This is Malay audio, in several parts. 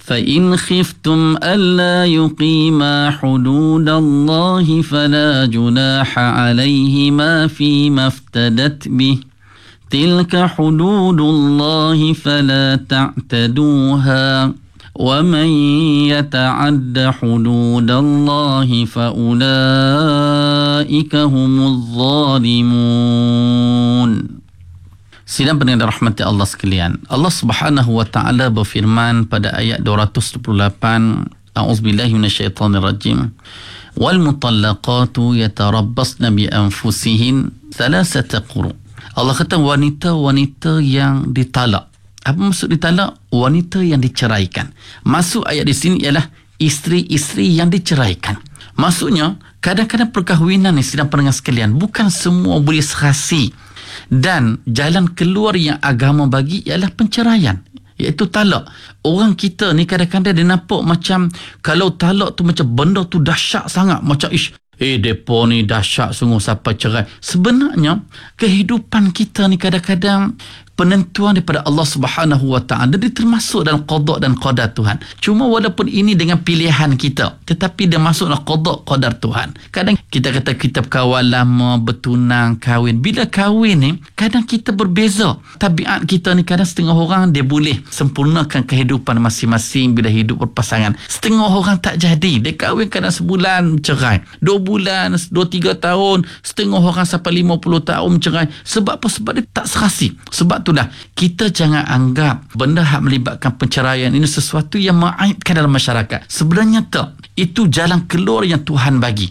فإن خفتم ألا يقيما حدود الله فلا جناح عليهما فيما افتدت به تلك حدود الله فلا تعتدوها ومن يتعد حدود الله فأولئك هم الظالمون. Sidang pendengar rahmati Allah sekalian, Allah Subhanahu wa taala berfirman pada ayat 228, A'udzubillahi minasyaitonirrajim. Wal mutallaqatu yatarabbasna bi anfusihin thalathata quru. Allah kata wanita-wanita yang ditalak. Apa maksud ditalak? Wanita yang diceraikan. Maksud ayat di sini ialah isteri-isteri yang diceraikan. Maksudnya kadang-kadang perkahwinan ni, sidang pendengar sekalian, bukan semua boleh serasi. Dan jalan keluar yang agama bagi ialah penceraian, iaitu talak. Orang kita ni kadang-kadang dia nampak macam kalau talak tu macam benda tu dahsyat sangat, macam depa ni dahsyat sungguh sampai cerai. Sebenarnya kehidupan kita ni kadang-kadang penentuan daripada Allah Subhanahu wa taala, dia termasuk dalam qada dan qadar Tuhan. Cuma walaupun ini dengan pilihan kita, tetapi dia masuk dalam qada qadar Tuhan. Kadang kita kata kita berkawan lama, bertunang, kahwin. Bila kahwin ni kadang kita berbeza. Tabiat kita ni kadang setengah orang dia boleh sempurnakan kehidupan masing-masing bila hidup berpasangan. Setengah orang tak jadi. Dia kahwin kadang sebulan cerai, 2 bulan, 2-3 tahun, setengah orang sampai 50 tahun cerai. Sebab apa? Sebab dia tak serasi. Sebab itulah kita jangan anggap benda yang melibatkan perceraian ini sesuatu yang mengaibkan dalam masyarakat. Sebenarnya tak. Itu jalan keluar yang Tuhan bagi.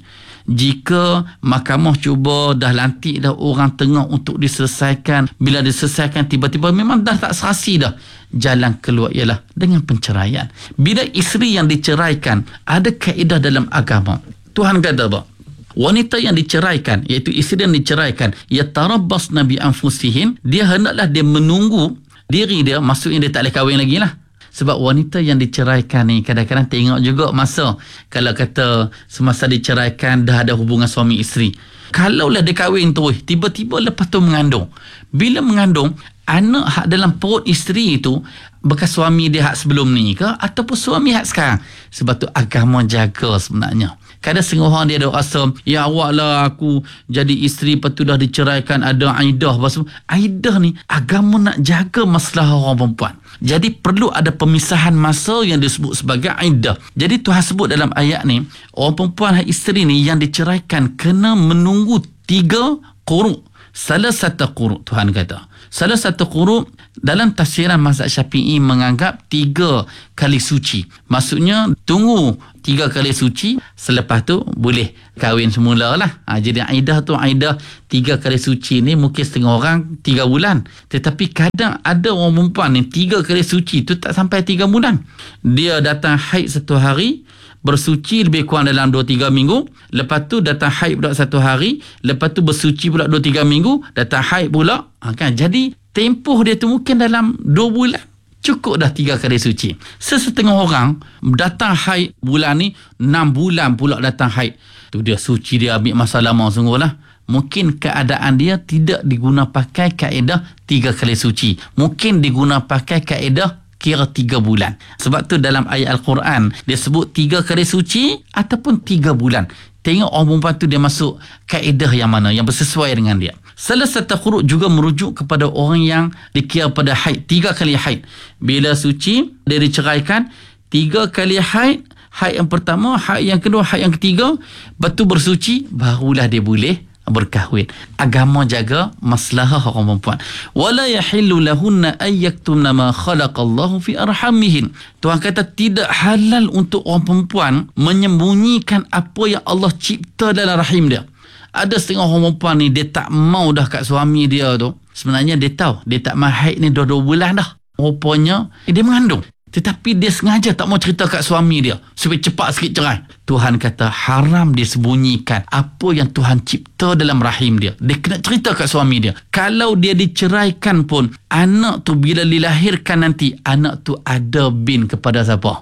Jika mahkamah cuba dah lantik dah orang tengah untuk diselesaikan, bila diselesaikan tiba-tiba memang dah tak serasi dah, jalan keluar ialah dengan penceraian. Bila isteri yang diceraikan, ada kaedah dalam agama. Tuhan kata apa? Wanita yang diceraikan, iaitu isteri yang diceraikan, yatarabbasna bi anfusihin, dia hendaklah dia menunggu diri dia, maksudnya dia tak boleh kahwin lagi lah. Sebab wanita yang diceraikan ni kadang-kadang tengok juga masa, kalau kata semasa diceraikan dah ada hubungan suami isteri. Kalaulah dia kahwin tu, tiba-tiba lepas tu mengandung. Bila mengandung, anak hak dalam perut isteri itu bekas suami dia hak sebelum ni ke ataupun suami hak sekarang. Sebab tu agama jaga sebenarnya. Kadang setengah orang dia ada rasa, ya awak lah aku jadi isteri lepas tu dah diceraikan, ada aidah. Aidah ni agama nak jaga masalah orang perempuan. Jadi perlu ada pemisahan masa yang disebut sebagai aidah. Jadi Tuhan sebut dalam ayat ni, orang perempuan isteri ni yang diceraikan kena menunggu 3 quru. Salah satu quru, Tuhan kata. Salah satu quru dalam tafsiran mazhab Syafi'i menganggap 3 kali suci. Maksudnya tunggu 3 kali suci, selepas tu boleh kahwin semula lah. Jadi aidah tu, aidah 3 kali suci ni mungkin setengah orang 3 bulan. Tetapi kadang ada orang perempuan ni 3 kali suci tu tak sampai 3 bulan. Dia datang haid 1 hari, bersuci lebih kurang dalam 2-3 minggu, lepas tu datang haid pula 1 hari, lepas tu bersuci pula 2-3 minggu, datang haid pula. Kan? Jadi tempoh dia tu mungkin dalam 2 bulan cukup dah 3 kali suci. Sesetengah orang datang haid bulan ni 6 bulan pula datang haid. Tu dia suci, dia ambil masa lama sungguh lah. Mungkin keadaan dia tidak diguna pakai kaedah 3 kali suci. Mungkin diguna pakai kaedah kira 3 bulan. Sebab tu dalam ayat Al-Quran dia sebut 3 kali suci ataupun 3 bulan. Tengok orang perempuan tu dia masuk kaedah yang mana yang bersesuai dengan dia. Salah satu quru juga merujuk kepada orang yang dikira pada haid, 3 kali haid. Bila suci dia diceraikan, 3 kali haid. Haid yang pertama, haid yang kedua, haid yang ketiga, lepas tu bersuci, barulah dia boleh berkahwin. Agama jaga maslahah orang perempuan. Wala yahillu lahunna ay yaktumna ma khalaqallahu fi arhamihin. Tuhan kata tidak halal untuk orang perempuan menyembunyikan apa yang Allah cipta dalam rahim dia. Ada setengah orang perempuan ni dia tak mau dah kat suami dia tu. Sebenarnya dia tahu dia tak mau haid ni 2 bulan dah. Rupanya dia mengandung. Tetapi dia sengaja tak mau cerita kat suami dia supaya cepat sikit cerai. Tuhan kata haram dia sembunyikan apa yang Tuhan cipta dalam rahim dia. Dia kena cerita kat suami dia. Kalau dia diceraikan pun, anak tu bila dilahirkan nanti, anak tu ada bin kepada siapa?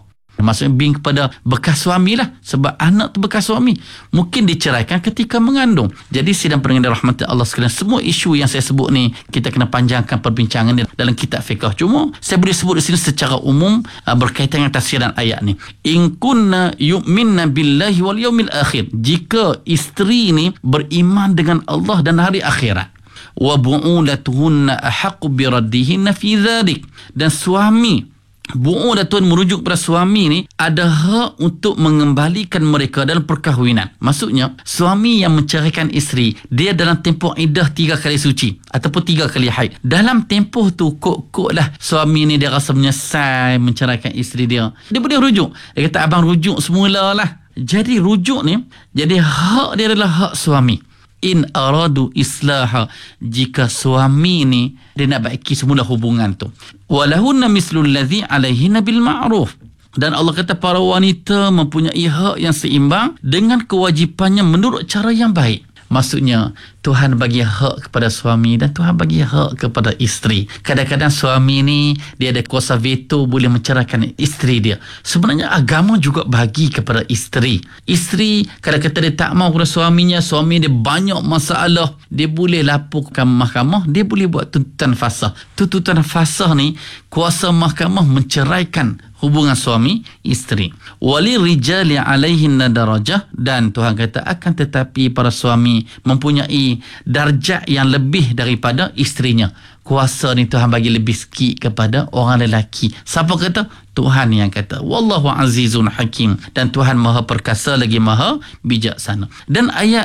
Maksudnya bin kepada bekas suami lah. Sebab anak tu bekas suami. Mungkin diceraikan ketika mengandung. Jadi sidang pendengar rahmati Allah sekalian, semua isu yang saya sebut ni, kita kena panjangkan perbincangan ni dalam kitab fiqh. Cuma saya boleh sebut di sini secara umum berkaitan dengan tafsiran ayat ni. In kunna yu'minna billahi wal yaumil akhir. Jika isteri ni beriman dengan Allah dan hari akhirat. Wa bu'ulatuhunna ahaqqu biraddihinna fi dhalik. Dan suami, bu'ulatun merujuk pada suami ni ada hak untuk mengembalikan mereka dalam perkahwinan. Maksudnya suami yang menceraikan isteri, dia dalam tempoh iddah 3 kali suci ataupun 3 kali haid. Dalam tempoh tu kok lah suami ni dia rasa menyesal menceraikan isteri dia, dia boleh rujuk. Dia kata abang rujuk semula lah. Jadi rujuk ni, jadi hak dia adalah hak suami. In aradu islaha, jika suami ni dia nak baiki semula hubungan tu. Walahunna mislul ladzi alaihinna bil ma'ruf. Dan Allah kata para wanita mempunyai hak yang seimbang dengan kewajipannya menurut cara yang baik. Maksudnya Tuhan bagi hak kepada suami dan Tuhan bagi hak kepada isteri. Kadang-kadang suami ni dia ada kuasa veto, boleh menceraikan isteri dia. Sebenarnya agama juga bagi kepada isteri. Isteri kadang-kadang dia tak mahu kepada suaminya, suami dia banyak masalah, dia boleh laporkan mahkamah, dia boleh buat tuntutan fasakh. Tuntutan fasakh ni kuasa mahkamah menceraikan hubungan suami isteri. Wali rijali alaihinna darajah, dan Tuhan kata akan tetapi para suami mempunyai darjat yang lebih daripada isterinya. Kuasa ni Tuhan bagi lebih sikit kepada orang lelaki. Siapa kata? Tuhan yang kata. Wallahu azizun hakim. Dan Tuhan maha perkasa lagi maha bijaksana. Dan ayat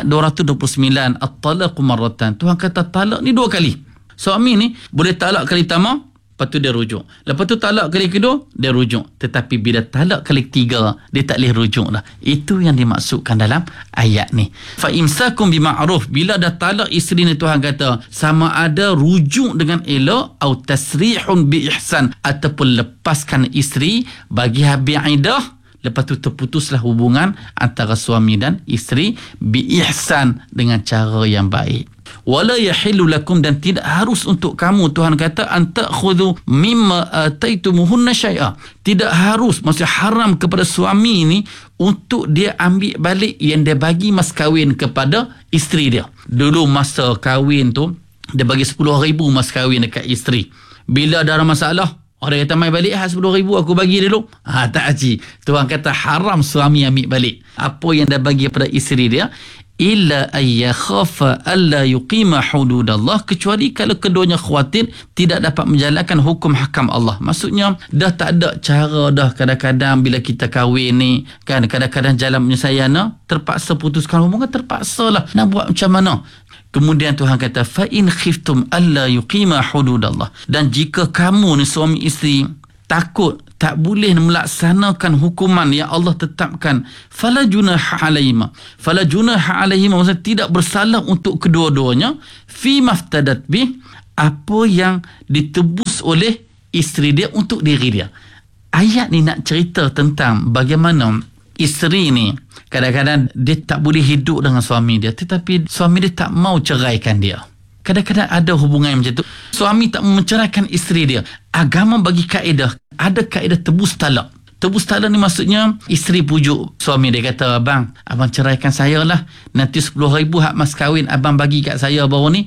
229 at-talaqu marratan, Tuhan kata talak ni 2 kali. Suami ni boleh talak kali pertama, lepas tu dia rujuk. Lepas tu talak kali kedua, dia rujuk. Tetapi bila talak kali ketiga, dia tak boleh rujuk dah. Itu yang dimaksudkan dalam ayat ni. Fa imsakum bima'ruf. Bila dah talak isteri ni, Tuhan kata sama ada rujuk dengan elok atau tasrihun bi ihsan, ataupun lepaskan isteri bagi habis iddah. Lepas tu terputuslah hubungan antara suami dan isteri bi ihsan, dengan cara yang baik. Wala yahillu lakum, dan tidak harus untuk kamu, Tuhan kata, an ta'khudhu mimma ataitumuhunna syai'a. Tidak harus, maksudnya haram kepada suami ini untuk dia ambil balik yang dia bagi mas kahwin kepada isteri dia. Dulu masa kahwin tu dia bagi 10,000 mas kahwin dekat isteri. Bila ada masalah, orang kata mai balik 10,000 aku bagi dulu. Tak haji. Tuhan kata haram suami ambil balik apa yang dia bagi kepada isteri dia, illa ayyakhafa alla yuqima hududallah, kecuali kalau keduanya khawatir tidak dapat menjalankan hukum hakam Allah. Maksudnya dah tak ada cara dah. Kadang-kadang bila kita kahwin ni kan, kadang-kadang jalan penyelesaian terpaksa putuskan hubungan, terpaksa lah nak buat macam mana. Kemudian Tuhan kata fa in khiftum alla yuqima hududallah, dan jika kamu ni suami isteri takut tak boleh melaksanakan hukuman yang Allah tetapkan, fala junaha alaihima. Fala junaha alaihima maksudnya tidak bersalah untuk kedua-duanya fi maftadat bih, apa yang ditebus oleh isteri dia untuk diri dia. Ayat ni nak cerita tentang bagaimana isteri ni kadang-kadang dia tak boleh hidup dengan suami dia, tetapi suami dia tak mau ceraikan dia. Kadang-kadang ada hubungan yang macam tu, suami tak menceraikan isteri dia. Agama bagi kaedah, ada kaedah tebus talak. Tebus talak ni maksudnya isteri pujuk suami dia, kata abang ceraikan saya lah, nanti 10,000 hak mas kahwin abang bagi kat saya baru ni,